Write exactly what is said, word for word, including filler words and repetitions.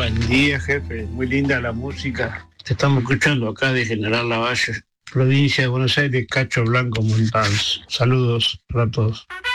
Buen día, jefe. Muy linda la música. Te estamos escuchando acá de General Lavalle, provincia de Buenos Aires, Cacho Blanco Montalz. Saludos para todos.